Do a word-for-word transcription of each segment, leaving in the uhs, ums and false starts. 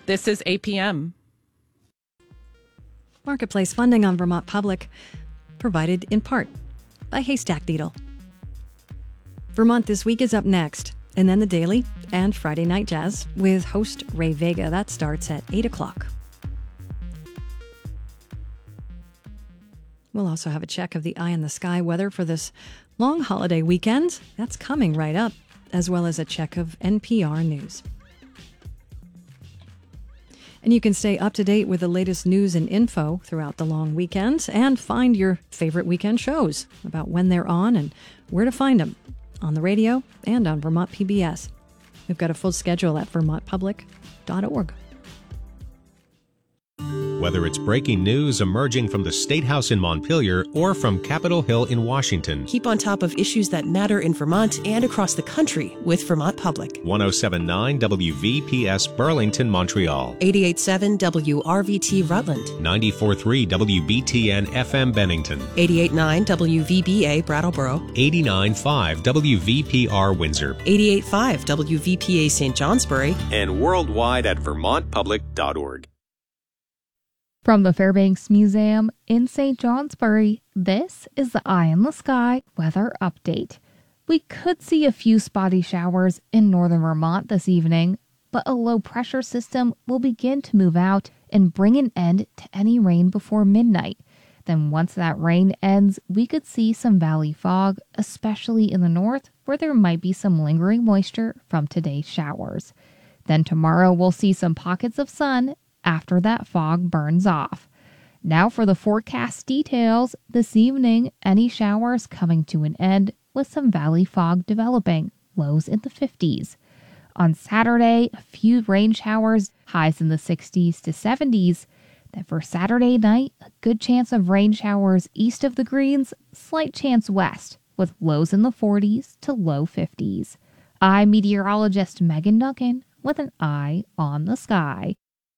This is A P M. Marketplace funding on Vermont Public, provided in part by Haystack Needle. Vermont This Week is up next, and then the Daily and Friday Night Jazz with host Ray Vega. That starts at eight o'clock. We'll also have a check of the eye in the sky weather for this long holiday weekend. That's coming right up, as well as a check of N P R News. And you can stay up to date with the latest news and info throughout the long weekend and find your favorite weekend shows about when they're on and where to find them on the radio and on Vermont P B S. We've got a full schedule at vermont public dot org. Whether it's breaking news emerging from the State House in Montpelier or from Capitol Hill in Washington. Keep on top of issues that matter in Vermont and across the country with Vermont Public. ten seventy-nine W V P S Burlington, Montreal. eighty-eight point seven W R V T Rutland. ninety-four point three W B T N F M Bennington. eighty-eight point nine W V B A Brattleboro. eighty-nine point five W V P R Windsor. eighty-eight point five W V P A Saint Johnsbury. And worldwide at vermont public dot org. From the Fairbanks Museum in Saint Johnsbury, this is the Eye in the Sky weather update. We could see a few spotty showers in northern Vermont this evening, but a low-pressure system will begin to move out and bring an end to any rain before midnight. Then once that rain ends, we could see some valley fog, especially in the north, where there might be some lingering moisture from today's showers. Then tomorrow we'll see some pockets of sun after that fog burns off. Now for the forecast details. This evening, any showers coming to an end with some valley fog developing, lows in the fifties. On Saturday, a few rain showers, highs in the sixties to seventies. Then for Saturday night, a good chance of rain showers east of the Greens, slight chance west, with lows in the forties to low fifties. I'm meteorologist Megan Duncan with an eye on the sky.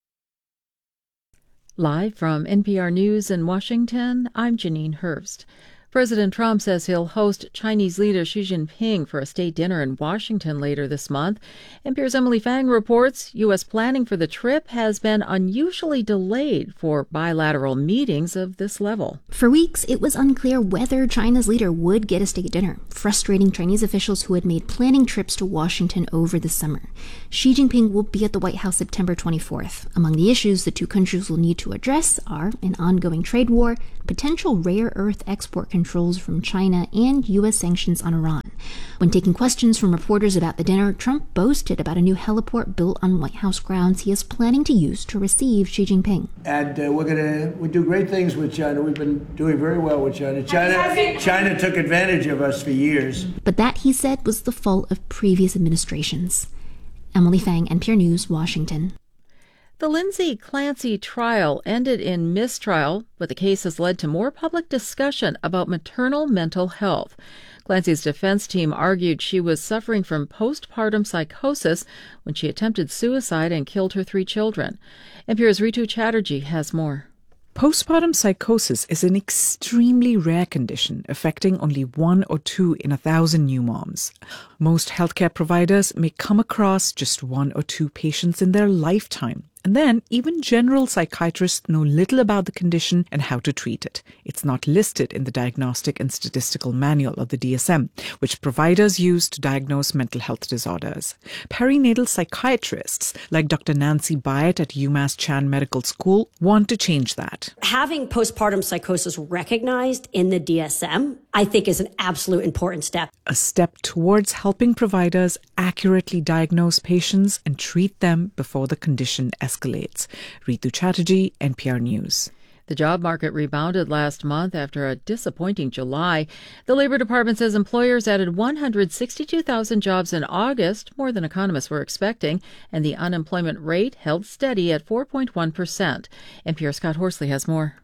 Live from N P R News in Washington, I'm Janine Hurst. President Trump says he'll host Chinese leader Xi Jinping for a state dinner in Washington later this month. N P R's Emily Fang reports U S planning for the trip has been unusually delayed for bilateral meetings of this level. For weeks, it was unclear whether China's leader would get a state dinner, frustrating Chinese officials who had made planning trips to Washington over the summer. Xi Jinping will be at the White House September twenty-fourth. Among the issues the two countries will need to address are an ongoing trade war, potential rare earth export controls from China, and U S sanctions on Iran. When taking questions from reporters about the dinner, Trump boasted about a new heliport built on White House grounds he is planning to use to receive Xi Jinping. And uh, we're going to we do great things with China. We've been doing very well with China. China, China took advantage of us for years. But that, he said, was the fault of previous administrations. Emily Fang, N P R News, Washington. The Lindsay Clancy trial ended in mistrial, but the case has led to more public discussion about maternal mental health. Clancy's defense team argued she was suffering from postpartum psychosis when she attempted suicide and killed her three children. N P R's Ritu Chatterjee has more. Postpartum psychosis is an extremely rare condition affecting only one or two in a thousand new moms. Most healthcare providers may come across just one or two patients in their lifetime. And then, even general psychiatrists know little about the condition and how to treat it. It's not listed in the Diagnostic and Statistical Manual of the D S M, which providers use to diagnose mental health disorders. Perinatal psychiatrists, like Doctor Nancy Byatt at UMass Chan Medical School, want to change that. Having postpartum psychosis recognized in the D S M, I think, is an absolute important step. A step towards helping providers accurately diagnose patients and treat them before the condition escalates. Ritu Chatterjee, N P R News. The job market rebounded last month after a disappointing July. The Labor Department says employers added one hundred sixty-two thousand jobs in August, more than economists were expecting, and the unemployment rate held steady at four point one percent. N P R Scott Horsley has more.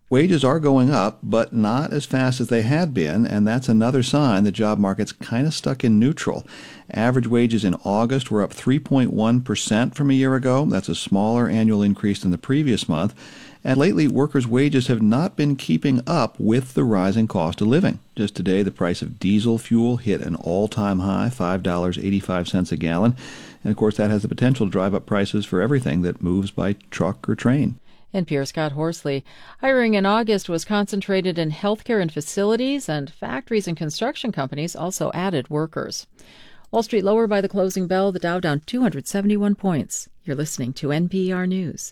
Wages are going up, but not as fast as they had been, and that's another sign the job market's kind of stuck in neutral. Average wages in August were up three point one percent from a year ago. That's a smaller annual increase than the previous month. And lately, workers' wages have not been keeping up with the rising cost of living. Just today, the price of diesel fuel hit an all-time high, five dollars and eighty-five cents a gallon. And, of course, that has the potential to drive up prices for everything that moves by truck or train. N P R's Scott Horsley. Hiring in August was concentrated in healthcare and facilities, and factories and construction companies also added workers. Wall Street lower by the closing bell, the Dow down two hundred seventy-one points. You're listening to N P R News.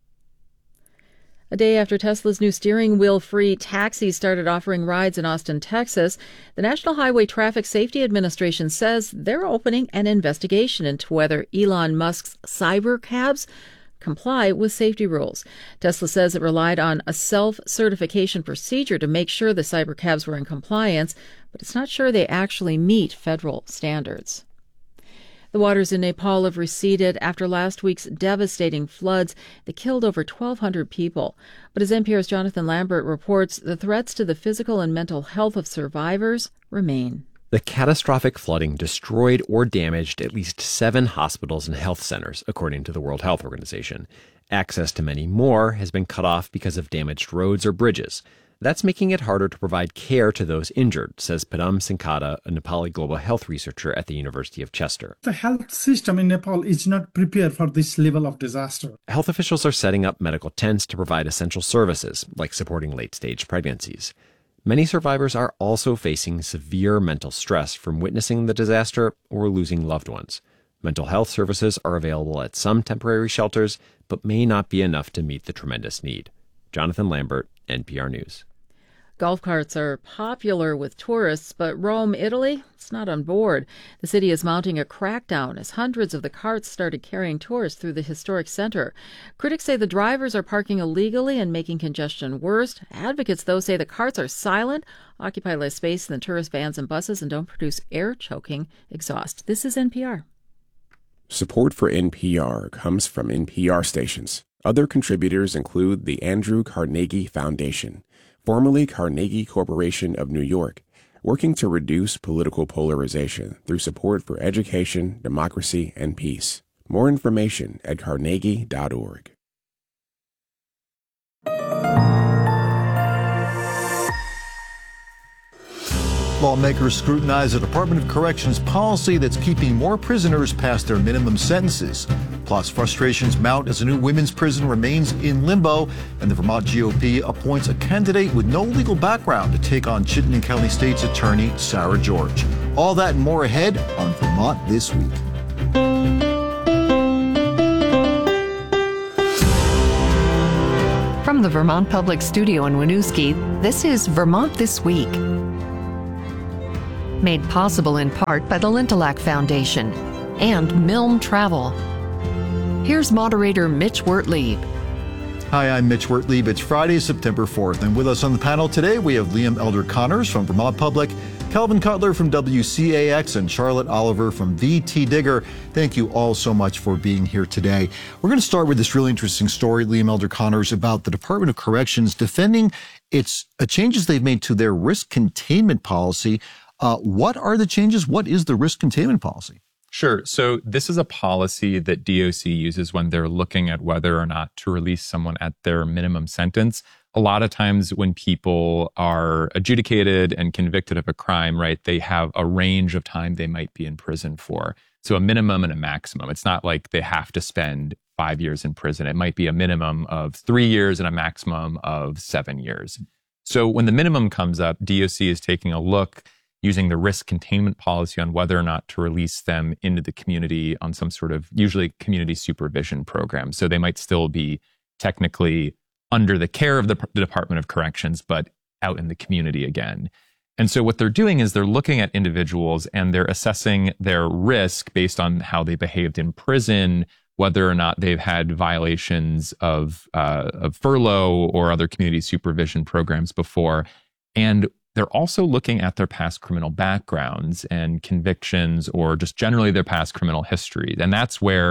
A day after Tesla's new steering wheel-free taxis started offering rides in Austin, Texas, the National Highway Traffic Safety Administration says they're opening an investigation into whether Elon Musk's cybercabs comply with safety rules. Tesla says it relied on a self-certification procedure to make sure the cybercabs were in compliance, but it's not sure they actually meet federal standards. The waters in Nepal have receded after last week's devastating floods that killed over twelve hundred people. But as N P R's Jonathan Lambert reports, the threats to the physical and mental health of survivors remain. The catastrophic flooding destroyed or damaged at least seven hospitals and health centers, according to the World Health Organization. Access to many more has been cut off because of damaged roads or bridges. That's making it harder to provide care to those injured, says Padam Sinkata, a Nepali global health researcher at the University of Chester. The health system in Nepal is not prepared for this level of disaster. Health officials are setting up medical tents to provide essential services, like supporting late-stage pregnancies. Many survivors are also facing severe mental stress from witnessing the disaster or losing loved ones. Mental health services are available at some temporary shelters, but may not be enough to meet the tremendous need. Jonathan Lambert, N P R News. Golf carts are popular with tourists, but Rome, Italy, it's not on board. The city is mounting a crackdown as hundreds of the carts started carrying tourists through the historic center. Critics say the drivers are parking illegally and making congestion worse. Advocates, though, say the carts are silent, occupy less space than tourist vans and buses, and don't produce air-choking exhaust. This is N P R. Support for N P R comes from N P R stations. Other contributors include the Andrew Carnegie Foundation, formerly Carnegie Corporation of New York, working to reduce political polarization through support for education, democracy, and peace. More information at carnegie dot org. Lawmakers scrutinize the Department of Corrections policy that's keeping more prisoners past their minimum sentences. Plus, frustrations mount as a new women's prison remains in limbo, and the Vermont G O P appoints a candidate with no legal background to take on Chittenden County State's Attorney Sarah George. All that and more ahead on Vermont This Week. From the Vermont Public Studio in Winooski, this is Vermont This Week. Made possible in part by the Lintelak Foundation and Milne Travel. Here's moderator Mitch Wertlieb. Hi, I'm Mitch Wertlieb. It's Friday, September fourth, and with us on the panel today, we have Liam Elder-Connors from Vermont Public, Calvin Cutler from W C A X, and Charlotte Oliver from V T Digger. Thank you all so much for being here today. We're going to start with this really interesting story, Liam Elder-Connors, about the Department of Corrections defending its uh, changes they've made to their risk containment policy. Uh, what are the changes? What is the risk containment policy? Sure. So this is a policy that D O C uses when they're looking at whether or not to release someone at their minimum sentence. A lot of times when people are adjudicated and convicted of a crime, right, they have a range of time they might be in prison for. So a minimum and a maximum. It's not like they have to spend five years in prison. It might be a minimum of three years and a maximum of seven years. So when the minimum comes up, D O C is taking a look using the risk containment policy on whether or not to release them into the community on some sort of usually community supervision program. So they might still be technically under the care of the, the Department of Corrections, but out in the community again. And so what they're doing is they're looking at individuals and they're assessing their risk based on how they behaved in prison, whether or not they've had violations of, uh, of furlough or other community supervision programs before. And they're also looking at their past criminal backgrounds and convictions or just generally their past criminal history. And that's where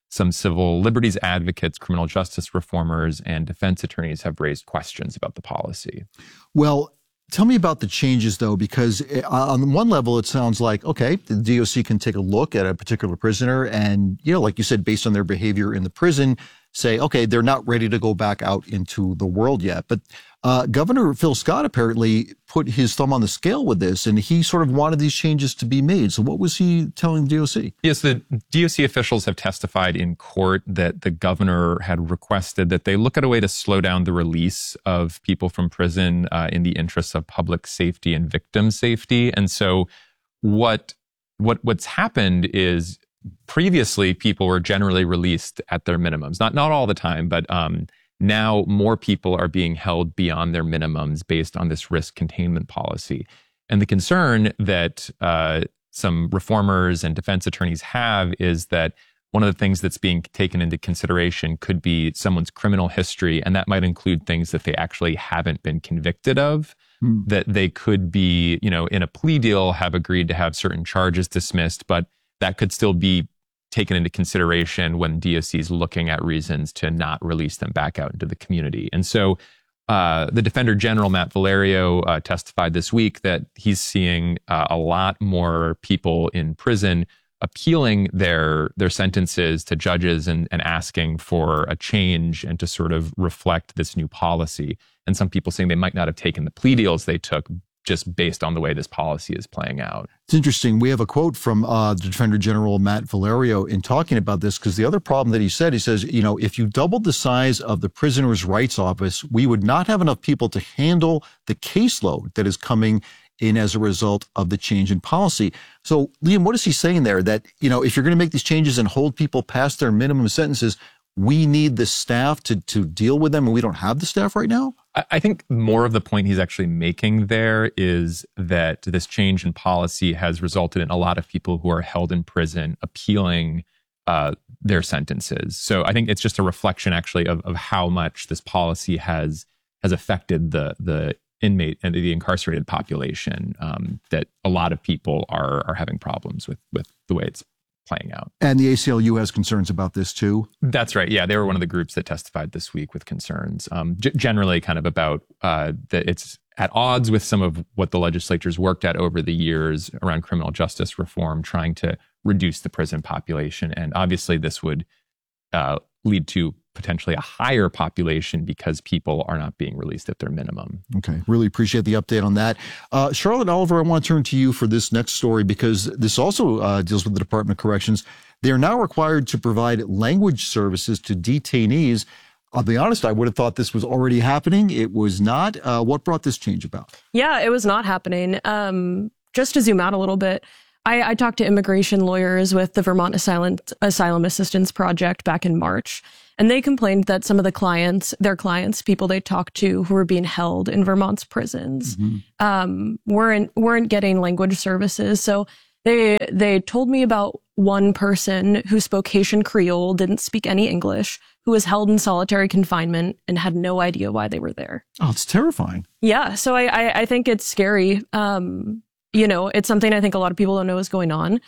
some civil liberties advocates, criminal justice reformers, and defense attorneys have raised questions about the policy. Well, tell me about the changes, though, because on one level, it sounds like, okay, the D O C can take a look at a particular prisoner and, you know, like you said, based on their behavior in the prison, say, okay, they're not ready to go back out into the world yet. But uh, Governor Phil Scott apparently put his thumb on the scale with this, and he sort of wanted these changes to be made. So what was he telling the D O C? Yes, the D O C officials have testified in court that the governor had requested that they look at a way to slow down the release of people from prison uh, in the interests of public safety and victim safety. And so what what what's happened is previously people were generally released at their minimums, not not all the time, but um, now more people are being held beyond their minimums based on this risk containment policy. And the concern that uh, some reformers and defense attorneys have is that one of the things that's being taken into consideration could be someone's criminal history, and that might include things that they actually haven't been convicted of, hmm. that they could be, you know, in a plea deal have agreed to have certain charges dismissed, but that could still be taken into consideration when D O C is looking at reasons to not release them back out into the community. And so uh, the Defender General, Matt Valerio, uh, testified this week that he's seeing uh, a lot more people in prison appealing their their sentences to judges and, and asking for a change and to sort of reflect this new policy. And some people saying they might not have taken the plea deals they took just based on the way this policy is playing out. It's interesting. We have a quote from uh, the Defender General Matt Valerio in talking about this, because the other problem that he said, he says, you know, if you doubled the size of the Prisoners' Rights Office, we would not have enough people to handle the caseload that is coming in as a result of the change in policy. So, Liam, what is he saying there? That, you know, if you're going to make these changes and hold people past their minimum sentences, we need the staff to to deal with them, and we don't have the staff right now? I think more of the point he's actually making there is that this change in policy has resulted in a lot of people who are held in prison appealing uh, their sentences. So I think it's just a reflection actually of, of how much this policy has has affected the the inmate and the incarcerated population, um, that a lot of people are are having problems with with the way it's playing out. And the A C L U has concerns about this too? That's right. Yeah, they were one of the groups that testified this week with concerns, um, g- generally kind of about uh, that it's at odds with some of what the legislature's worked at over the years around criminal justice reform, trying to reduce the prison population. And obviously this would uh, lead to potentially a higher population because people are not being released at their minimum. Okay. Really appreciate the update on that. Uh, Charlotte Oliver, I want to turn to you for this next story, because this also uh, deals with the Department of Corrections. They are now required to provide language services to detainees. I'll be honest, I would have thought this was already happening. It was not. Uh, what brought this change about? Yeah, it was not happening. Um, just to zoom out a little bit, I, I talked to immigration lawyers with the Vermont Asylum, Asylum Assistance Project back in March. And they complained that some of the clients, their clients, people they talked to who were being held in Vermont's prisons, mm-hmm. um, weren't weren't getting language services. So they they told me about one person who spoke Haitian Creole, didn't speak any English, who was held in solitary confinement and had no idea why they were there. Oh, it's terrifying. Yeah, so I I, I think it's scary. Um, you know, it's something I think a lot of people don't know is going on.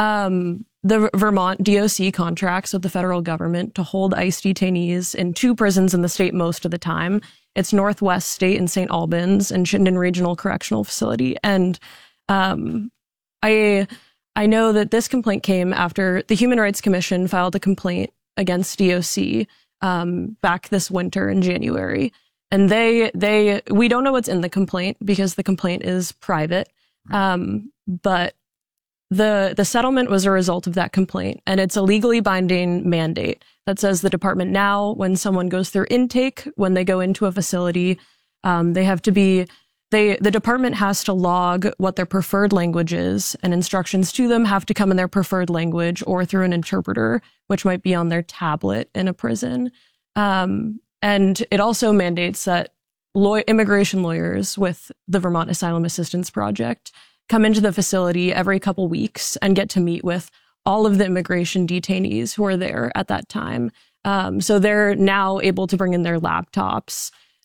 Um, the Vermont D O C contracts with the federal government to hold ICE detainees in two prisons in the state most of the time. It's Northwest State in Saint Albans and Chittenden Regional Correctional Facility. And um, I I know that this complaint came after the Human Rights Commission filed a complaint against D O C um, back this winter in January. And they they we don't know what's in the complaint because the complaint is private. Um, but The the settlement was a result of that complaint, and it's a legally binding mandate that says the department now, when someone goes through intake, when they go into a facility, um, they have to be, they the department has to log what their preferred language is, and instructions to them have to come in their preferred language or through an interpreter, which might be on their tablet in a prison. Um, and it also mandates that law- immigration lawyers with the Vermont Asylum Assistance Project come into the facility every couple weeks and get to meet with all of the immigration detainees who are there at that time. Um, so they're now able to bring in their laptops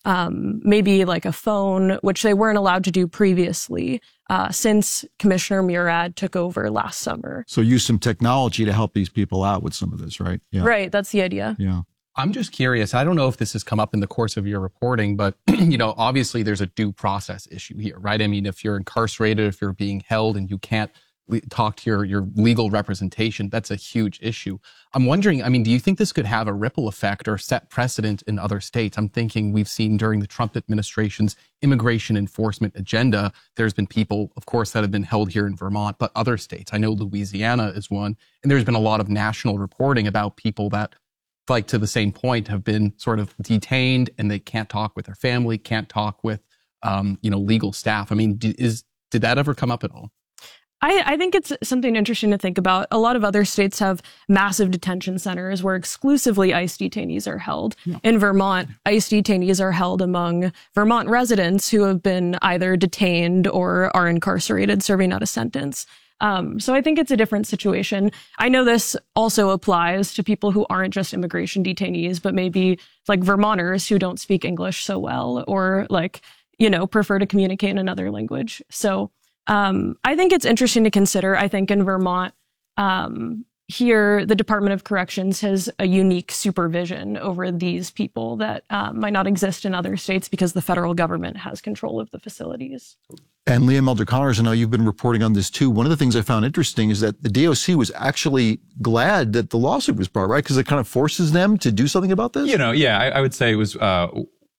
um, maybe like a phone, which they weren't allowed to do previously uh, since Commissioner Murad took over last summer. So use some technology to help these people out with some of this, right? Yeah. Right. That's the idea. Yeah. I'm just curious. I don't know if this has come up in the course of your reporting, but, you know, obviously there's a due process issue here, right? I mean, if you're incarcerated, if you're being held and you can't le- talk to your, your legal representation, that's a huge issue. I'm wondering, I mean, do you think this could have a ripple effect or set precedent in other states? I'm thinking we've seen during the Trump administration's immigration enforcement agenda, there's been people, of course, that have been held here in Vermont, but other states. I know Louisiana is one, and there's been a lot of national reporting about people that, like to the same point, have been sort of detained and they can't talk with their family, can't talk with, um, you know, legal staff. I mean, d- is did that ever come up at all? I, I think it's something interesting to think about. A lot of other states have massive detention centers where exclusively ICE detainees are held. Yeah. In Vermont, ICE detainees are held among Vermont residents who have been either detained or are incarcerated serving out a sentence. Um, so I think it's a different situation. I know this also applies to people who aren't just immigration detainees, but maybe like Vermonters who don't speak English so well or like, you know, prefer to communicate in another language. So um, I think it's interesting to consider. I think in Vermont, um, here, the Department of Corrections has a unique supervision over these people that um, might not exist in other states because the federal government has control of the facilities. And Liam Elder Connors, I know you've been reporting on this too. One of the things I found interesting is that the D O C was actually glad that the lawsuit was brought, right? Because it kind of forces them to do something about this? You know, yeah, I, I would say it was, uh,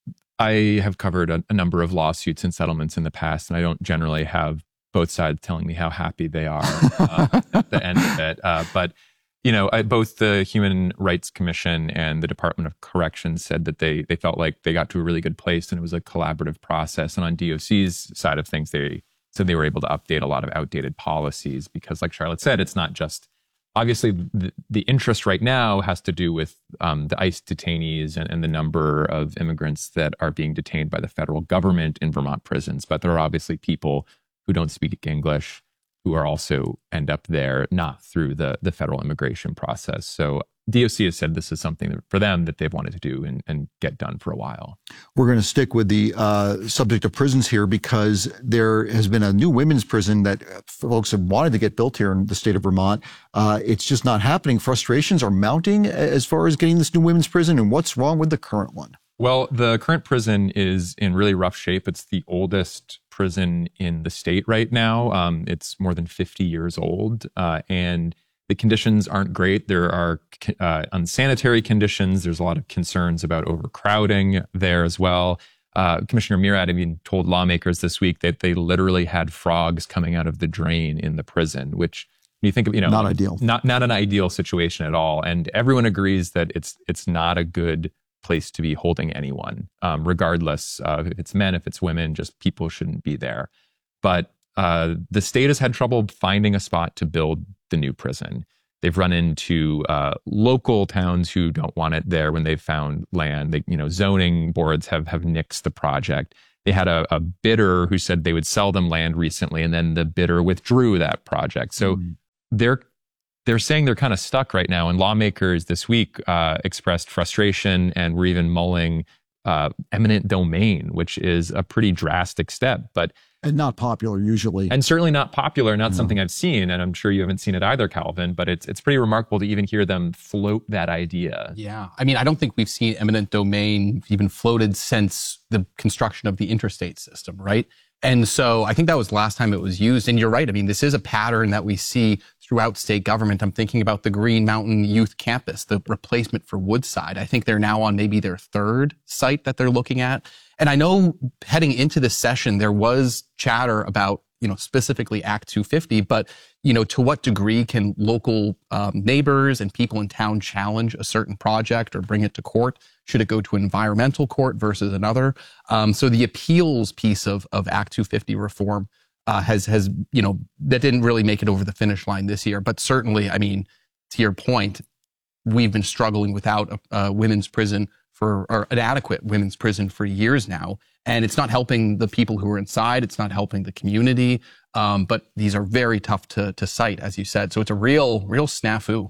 I have covered a, a number of lawsuits and settlements in the past, and I don't generally have both sides telling me how happy they are uh, at the end of it. Uh, but, you know, I, both the Human Rights Commission and the Department of Corrections said that they they felt like they got to a really good place and it was a collaborative process. And on D O C's side of things, they said they were able to update a lot of outdated policies because, like Charlotte said, it's not just, obviously, the, the interest right now has to do with um, the ICE detainees and, and the number of immigrants that are being detained by the federal government in Vermont prisons. But there are obviously people who don't speak English, who are also end up there, not through the, the federal immigration process. So D O C has said this is something that, for them that they've wanted to do and, and get done for a while. We're going to stick with the uh, subject of prisons here because there has been a new women's prison that folks have wanted to get built here in the state of Vermont. Uh, it's just not happening. Frustrations are mounting as far as getting this new women's prison. And what's wrong with the current one? Well, the current prison is in really rough shape. It's the oldest prison in the state right now. Um, it's more than fifty years old, uh, and the conditions aren't great. There are uh, unsanitary conditions. There's a lot of concerns about overcrowding there as well. Uh, Commissioner Murad, I mean, told lawmakers this week that they literally had frogs coming out of the drain in the prison, which when you think of, you know, not ideal, not not an ideal situation at all. And everyone agrees that it's it's not a good place to be holding anyone, um, regardless uh, if it's men, if it's women, just people shouldn't be there. But uh, the state has had trouble finding a spot to build the new prison. They've run into uh, local towns who don't want it there when they've found land. They, you know, zoning boards have have nixed the project. They had a, a bidder who said they would sell them land recently, and then the bidder withdrew that project. So mm. they're They're saying they're kind of stuck right now, and lawmakers this week uh, expressed frustration and were even mulling uh, eminent domain, which is a pretty drastic step, but and not popular usually, and certainly not popular. Not no. something I've seen, and I'm sure you haven't seen it either, Calvin. But it's it's pretty remarkable to even hear them float that idea. Yeah, I mean, I don't think we've seen eminent domain even floated since the construction of the interstate system, right? And so I think that was the last time it was used. And you're right. I mean, this is a pattern that we see throughout state government. I'm thinking about the Green Mountain Youth Campus, the replacement for Woodside. I think they're now on maybe their third site that they're looking at. And I know heading into this session, there was chatter about, you know, specifically Act two fifty, but, you know, to what degree can local um, neighbors and people in town challenge a certain project or bring it to court? Should it go to an environmental court versus another? Um, so the appeals piece of, of Act two fifty reform uh, has, has, you know, that didn't really make it over the finish line this year. But certainly, I mean, to your point, we've been struggling without a, a women's prison for, or an adequate women's prison for years now. And it's not helping the people who are inside. It's not helping the community. Um, but these are very tough to, to cite, as you said. So it's a real, real snafu.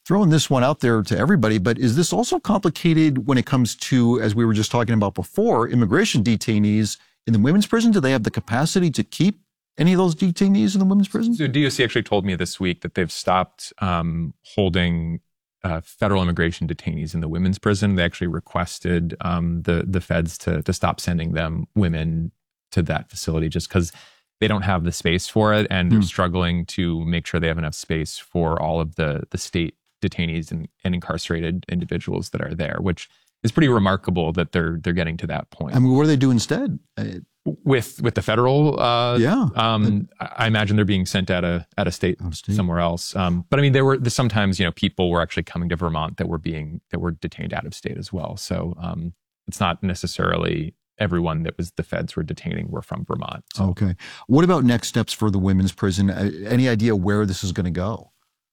throwing this one out there to everybody, but is this also complicated when it comes to, as we were just talking about before, immigration detainees in the women's prison? Do they have the capacity to keep any of those detainees in the women's prison? So D O C actually told me this week that they've stopped um, holding uh, federal immigration detainees in the women's prison. They actually requested um, the the feds to to stop sending them women to that facility just because they don't have the space for it, and they're mm. struggling to make sure they have enough space for all of the the state detainees and, and incarcerated individuals that are there, which is pretty remarkable that they're they're getting to that point. I mean, what do they do instead? I, With with the federal, uh, yeah, um, I imagine they're being sent out of out of state, out of state. somewhere else. Um, but I mean, there were sometimes you know people were actually coming to Vermont that were being that were detained out of state as well. So um, it's not necessarily everyone that was the feds were detaining were from Vermont. So. Okay, what about next steps for the women's prison? Uh, any idea where this is going to go?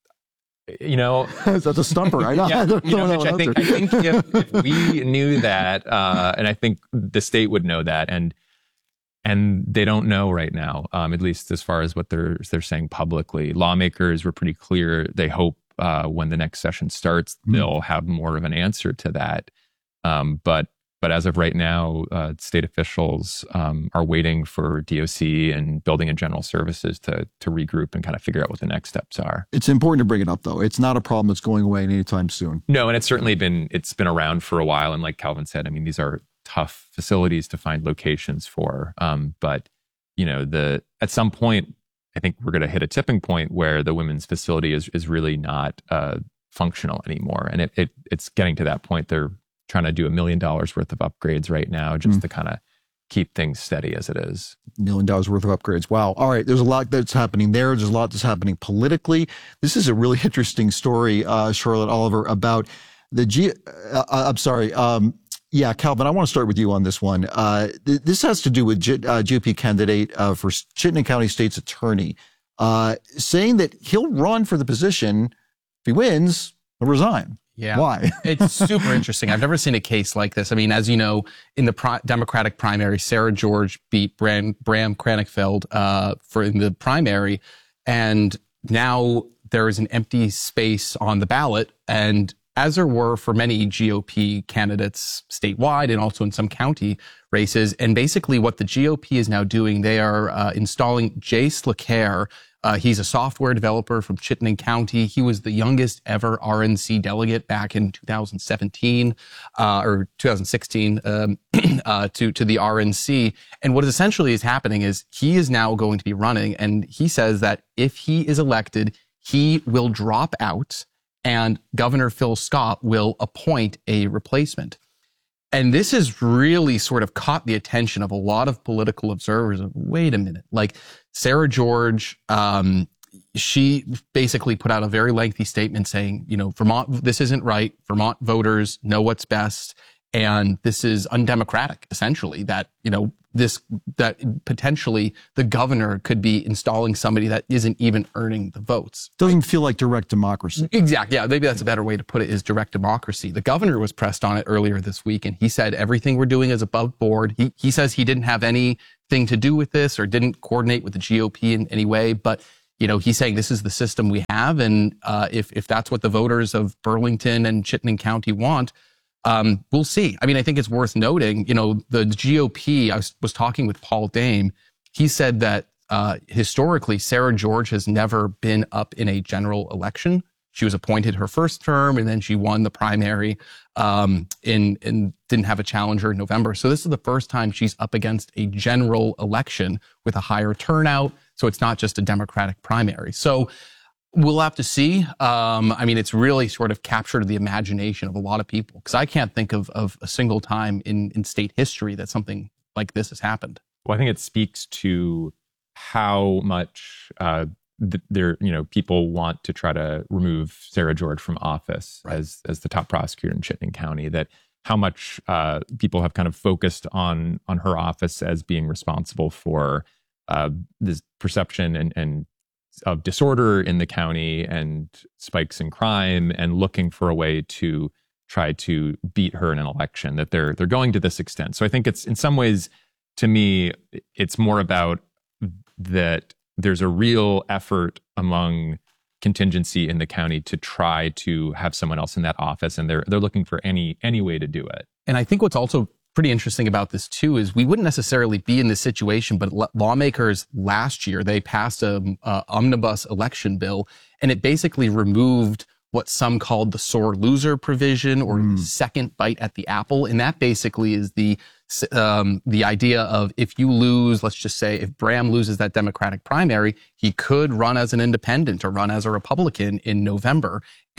You know, that's a stumper. I know. Yeah, I, you know, Mitch, I think I think if, if we knew that, uh, and I think the state would know that, and. And they don't know right now, um, at least as far as what they're they're saying publicly. Lawmakers were pretty clear. They hope uh, when the next session starts, mm. they'll have more of an answer to that. Um, but but as of right now, uh, state officials um, are waiting for D O C and Building and General Services to to regroup and kind of figure out what the next steps are. It's important to bring it up, though. It's not a problem that's going away anytime soon. No, and it's certainly been it's been around for a while. And like Calvin said, I mean, these are tough facilities to find locations for. Um, but, you know, the at some point, I think we're going to hit a tipping point where the women's facility is is really not uh, functional anymore. And it, it it's getting to that point. They're trying to do a million dollars worth of upgrades right now just mm. to kind of keep things steady as it is. Million dollars worth of upgrades. Wow. All right. There's a lot that's happening there. There's a lot that's happening politically. This is a really interesting story, uh, Charlotte Oliver, about the G. Uh, I'm sorry. Um, Yeah, Calvin, I want to start with you on this one. Uh, th- this has to do with G- uh, G O P candidate uh, for Chittenden County State's attorney, uh, saying that he'll run for the position. If he wins, he'll resign. Yeah. Why? It's super interesting. I've never seen a case like this. I mean, as you know, in the pro- Democratic primary, Sarah George beat Bram, Bram Cranigfeld uh, for in the primary, and now there is an empty space on the ballot, and as there were for many G O P candidates statewide and also in some county races. And basically what the G O P is now doing, they are uh, installing Jace LeCaire. Uh, he's a software developer from Chittenden County. He was the youngest ever R N C delegate back in two thousand seventeen uh, or two thousand sixteen um, uh, to, to the R N C. And what essentially is happening is he is now going to be running, and he says that if he is elected, he will drop out and Governor Phil Scott will appoint a replacement. And this has really sort of caught the attention of a lot of political observers. Of, Wait a minute, like Sarah George, um, she basically put out a very lengthy statement saying, you know, Vermont, this isn't right. Vermont voters know what's best. And this is undemocratic, essentially, that, you know, this, that potentially the governor could be installing somebody that isn't even earning the votes. Doesn't feel like direct democracy. Exactly. Yeah, maybe that's a better way to put it, is direct democracy. The governor was pressed on it earlier this week, and he said everything we're doing is above board. He, he says he didn't have anything to do with this or didn't coordinate with the G O P in any way, but you know, he's saying this is the system we have, and uh, if if that's what the voters of Burlington and Chittenden County want, Um, we'll see. I mean, I think it's worth noting, you know, the G O P, I was, was talking with Paul Dame. He said that uh, historically, Sarah George has never been up in a general election. She was appointed her first term, and then she won the primary um, in, and didn't have a challenger in November. So this is the first time she's up against a general election with a higher turnout. So it's not just a Democratic primary. So we'll have to see. Um, I mean, it's really sort of captured the imagination of a lot of people, because I can't think of, of a single time in, in state history that something like this has happened. Well, I think it speaks to how much uh, th- there, you know, people want to try to remove Sarah George from office right. as as the top prosecutor in Chittenden County. That how much uh, people have kind of focused on on her office as being responsible for uh, this perception and and. of disorder in the county and spikes in crime, and looking for a way to try to beat her in an election, that they're they're going to this extent. So I think it's, in some ways, to me, it's more about that there's a real effort among contingency in the county to try to have someone else in that office, and they're they're looking for any any way to do it. And I think what's also pretty interesting about this too is we wouldn't necessarily be in this situation, but lawmakers last year, they passed a, a omnibus election bill, and it basically removed what some called the sore loser provision, or mm. second bite at the apple. And that basically is the um, the idea of, if you lose, let's just say if Bram loses that Democratic primary, he could run as an independent or run as a Republican in November.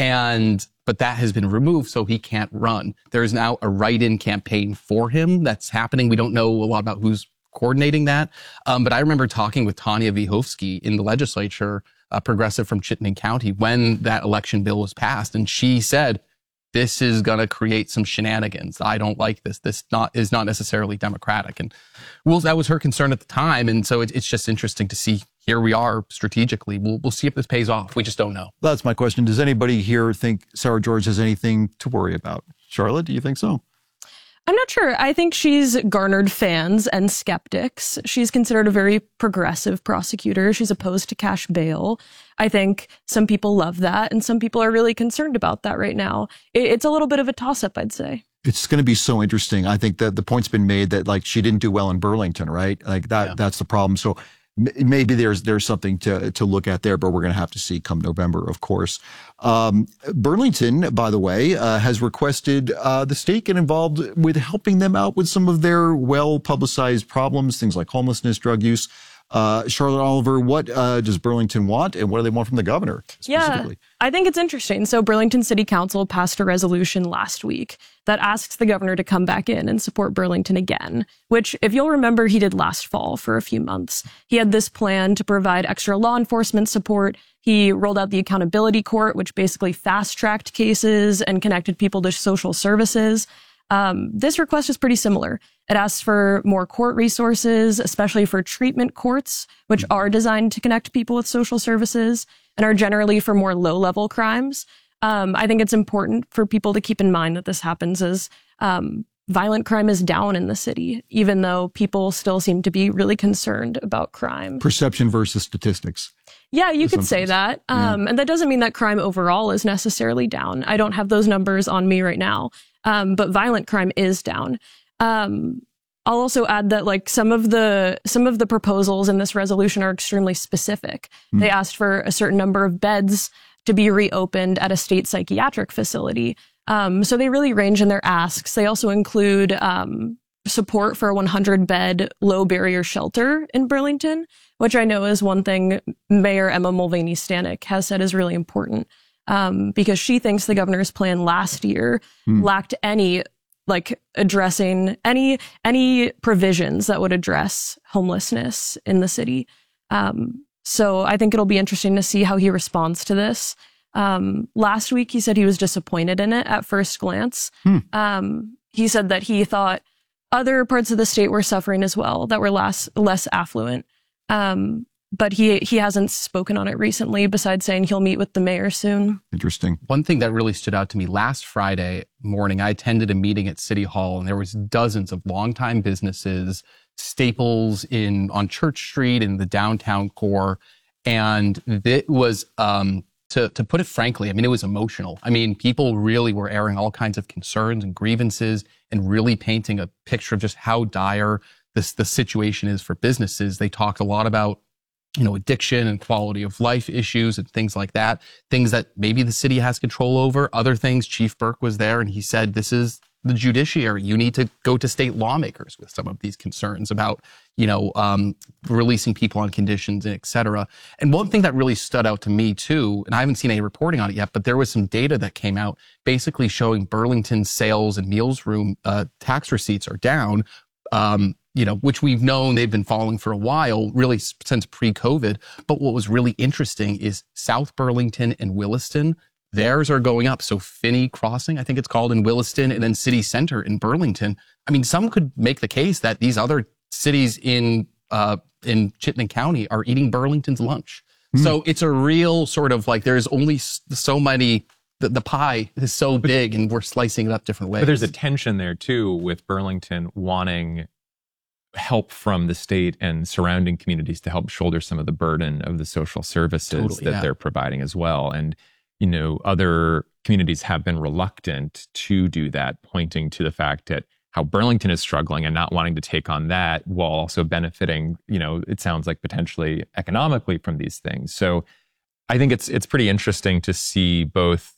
And but that has been removed, so he can't run. There is now a write-in campaign for him that's happening. We don't know a lot about who's coordinating that. Um, but I remember talking with Tanya Vyhovsky in the legislature, a progressive from Chittenden County, when that election bill was passed. And she said, this is going to create some shenanigans. I don't like this. This not is not necessarily democratic. And well, that was her concern at the time. And so it, it's just interesting to see. Here we are strategically. We'll, we'll see if this pays off. We just don't know. That's my question. Does anybody here think Sarah George has anything to worry about? Charlotte, do you think so? I'm not sure. I think she's garnered fans and skeptics. She's considered a very progressive prosecutor. She's opposed to cash bail. I think some people love that, and some people are really concerned about that right now. It's a little bit of a toss-up, I'd say. It's going to be so interesting. I think that the point's been made that, like, she didn't do well in Burlington, right? Like that, yeah. That's the problem. So maybe there's there's something to to look at there, but we're going to have to see come November, of course. Um, Burlington, by the way, uh, has requested uh, the state get involved with helping them out with some of their well-publicized problems, things like homelessness, drug use. Uh, Charlotte Oliver, what uh, does Burlington want, and what do they want from the governor specifically? Yeah, I think it's interesting. So Burlington City Council passed a resolution last week that asks the governor to come back in and support Burlington again, which, if you'll remember, he did last fall for a few months. He had this plan to provide extra law enforcement support. He rolled out the Accountability Court, which basically fast-tracked cases and connected people to social services. Um, this request is pretty similar. It asks for more court resources, especially for treatment courts, which are designed to connect people with social services and are generally for more low-level crimes. Um, I think it's important for people to keep in mind that this happens as um, violent crime is down in the city, even though people still seem to be really concerned about crime. Perception versus statistics. Yeah, you could say that. Um, yeah. And that doesn't mean that crime overall is necessarily down. I don't have those numbers on me right now. Um, but violent crime is down. Um, I'll also add that, like, some of the some of the proposals in this resolution are extremely specific. Mm. They asked for a certain number of beds to be reopened at a state psychiatric facility. Um, so they really range in their asks. They also include um, support for a one hundred bed low barrier shelter in Burlington, which I know is one thing Mayor Emma Mulvaney Stanek has said is really important. Um, because she thinks the governor's plan last year hmm. lacked any, like, addressing any any provisions that would address homelessness in the city. Um, so I think it'll be interesting to see how he responds to this. Um, last week, he said he was disappointed in it at first glance. Hmm. Um, he said that he thought other parts of the state were suffering as well, that were less less affluent. Um, But he he hasn't spoken on it recently, besides saying he'll meet with the mayor soon. Interesting. One thing that really stood out to me last Friday morning, I attended a meeting at City Hall, and there was dozens of longtime businesses, staples in on Church Street in the downtown core, and it was um, to to put it frankly, I mean, it was emotional. I mean, people really were airing all kinds of concerns and grievances, and really painting a picture of just how dire this the situation is for businesses. They talked a lot about, you know, addiction and quality of life issues and things like that, things that maybe the city has control over. Other things, Chief Burke was there and he said, this is the judiciary. You need to go to state lawmakers with some of these concerns about, you know, um, releasing people on conditions and et cetera. And one thing that really stood out to me too, and I haven't seen any reporting on it yet, but there was some data that came out basically showing Burlington sales and meals room uh, tax receipts are down. Um, you know, which we've known they've been falling for a while, really since pre-COVID. But what was really interesting is South Burlington and Williston, theirs are going up. So Finney Crossing, I think it's called, in Williston, and then City Center in Burlington. I mean, some could make the case that these other cities in uh, in Chittenden County are eating Burlington's lunch. Mm. So it's a real sort of like, there's only so many, the, the pie is so big and we're slicing it up different ways. But there's a tension there too with Burlington wanting help from the state and surrounding communities to help shoulder some of the burden of the social services Totally, that yeah. they're providing as well. And, you know, other communities have been reluctant to do that, pointing to the fact that how Burlington is struggling and not wanting to take on that while also benefiting, you know, it sounds like potentially economically from these things. So I think it's it's pretty interesting to see both,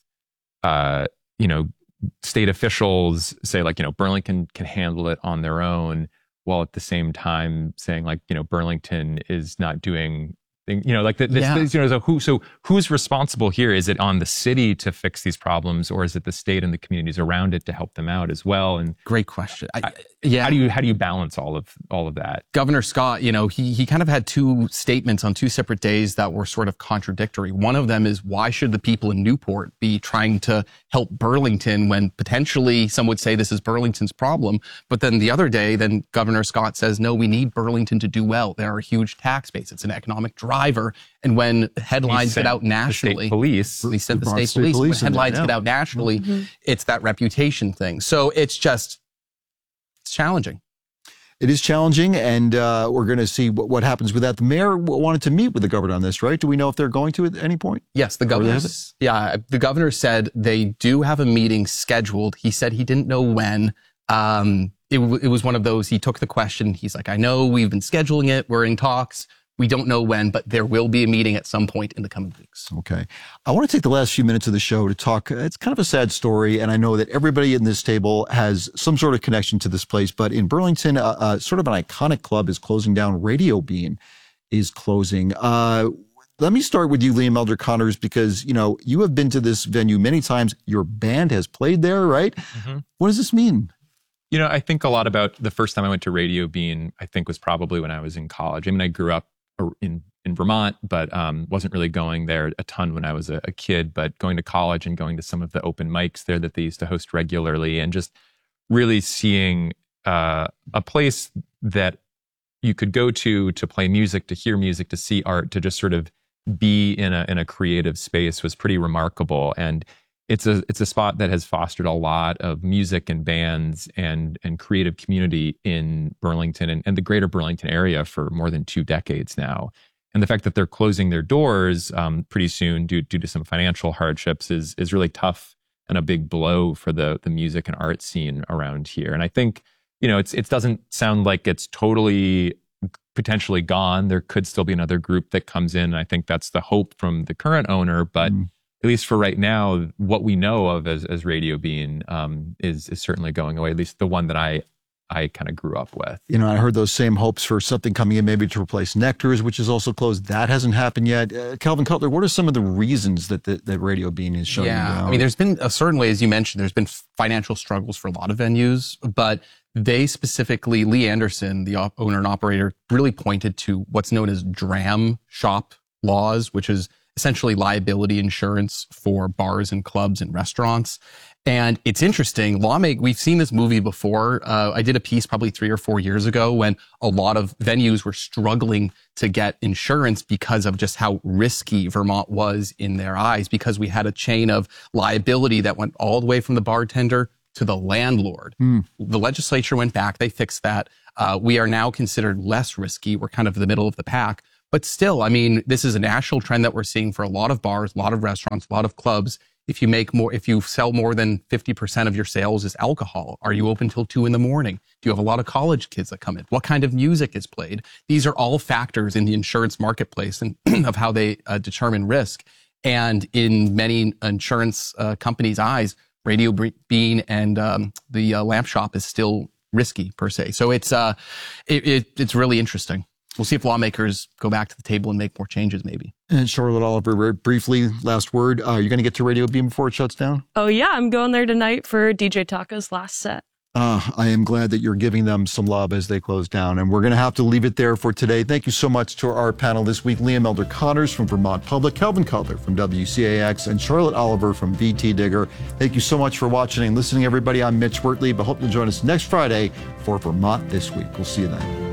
uh, you know, state officials say like, you know, Burlington can handle it on their own, while at the same time saying like, you know, Burlington is not doing, you know, like this, Yeah. this, you know, so who, so who's responsible here? Is it on the city to fix these problems, or is it the state and the communities around it to help them out as well? And great question. I, yeah, how do you how do you balance all of all of that? Governor Scott, you know, he he kind of had two statements on two separate days that were sort of contradictory. One of them is, why should the people in Newport be trying to help Burlington when potentially some would say this is Burlington's problem? But then the other day, then Governor Scott says, no, we need Burlington to do well. They're a huge tax base. It's an economic driver. And when headlines get out nationally, the state police, he sent the brought state, state police. police When in there, headlines yeah. get out nationally, Mm-hmm. it's that reputation thing. So it's just, it's challenging. It is challenging, and uh, we're going to see what, what happens with that. The mayor w- wanted to meet with the governor on this, right? Do we know if they're going to at any point? Yes, the Or they governor. have it? Yeah, the governor said they do have a meeting scheduled. He said he didn't know when. Um, it, w- it was one of those. He took the question. He's like, I know we've been scheduling it. We're in talks. We don't know when, but there will be a meeting at some point in the coming weeks. Okay. I want to take the last few minutes of the show to talk. It's kind of a sad story, and I know that everybody in this table has some sort of connection to this place, but in Burlington, uh, uh, sort of an iconic club is closing down. Radio Bean is closing. Uh, let me start with you, Liam Elder Connors, because, you know, you have been to this venue many times. Your band has played there, right? Mm-hmm. What does this mean? You know, I think a lot about the first time I went to Radio Bean, I think was probably when I was in college. I mean, I grew up in in Vermont, but um, wasn't really going there a ton when I was a, a kid, but going to college and going to some of the open mics there that they used to host regularly, and just really seeing uh, a place that you could go to to play music, to hear music, to see art, to just sort of be in a in a creative space was pretty remarkable. And it's a it's a spot that has fostered a lot of music and bands and and creative community in Burlington and, and the greater Burlington area for more than two decades now. And the fact that they're closing their doors um, pretty soon due due to some financial hardships is is really tough and a big blow for the the music and art scene around here. And I think, you know, it's it doesn't sound like it's totally potentially gone. There could still be another group that comes in. I think that's the hope from the current owner, but mm. at least for right now, what we know of as, as Radio Bean um, is is certainly going away. At least the one that I I kind of grew up with. You know, I heard those same hopes for something coming in, maybe to replace Nectar's, which is also closed. That hasn't happened yet. Uh, Calvin Cutler, what are some of the reasons that the, that Radio Bean is shutting yeah, down? I mean, there's been a certain way, as you mentioned, there's been financial struggles for a lot of venues, but they specifically, Lee Anderson, the op- owner and operator, really pointed to what's known as DRAM shop laws, which is essentially liability insurance for bars and clubs and restaurants. And it's interesting. Lawmaking, we've seen this movie before. Uh, I did a piece probably three or four years ago when a lot of venues were struggling to get insurance because of just how risky Vermont was in their eyes, because we had a chain of liability that went all the way from the bartender to the landlord. Mm. The legislature went back. They fixed that. Uh, we are now considered less risky. We're kind of the middle of the pack. But still, I mean, this is a national trend that we're seeing for a lot of bars, a lot of restaurants, a lot of clubs. If you make more, if you sell more than fifty percent of your sales is alcohol, are you open till two in the morning? Do you have a lot of college kids that come in? What kind of music is played? These are all factors in the insurance marketplace and of how they uh, determine risk. And in many insurance uh, companies' eyes, Radio Bean and um, the uh, lamp shop is still risky per se. So it's uh, it, it, it's really interesting. We'll see if lawmakers go back to the table and make more changes, maybe. And Charlotte Oliver, very briefly, last word. Uh, you're going to get to Radio Bean before it shuts down? Oh, yeah. I'm going there tonight for D J Taka's last set. Uh, I am glad that you're giving them some love as they close down. And we're going to have to leave it there for today. Thank you so much to our panel this week. Liam Elder Connors from Vermont Public, Calvin Cutler from W C A X, and Charlotte Oliver from V T Digger. Thank you so much for watching and listening, everybody. I'm Mitch Wertley, but hope you'll join us next Friday for Vermont This Week. We'll see you then.